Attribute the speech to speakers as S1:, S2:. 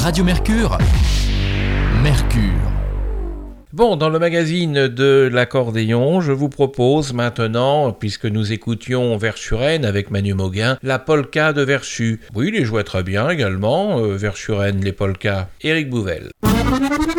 S1: Radio Mercure. Mercure.
S2: Bon, dans le magazine de l'accordéon, je vous propose maintenant, puisque nous écoutions Verschuren avec Manu Mauguin, la polka de Verschu. Oui, il les jouait très bien également, Verschuren, les polkas. Éric Bouvel.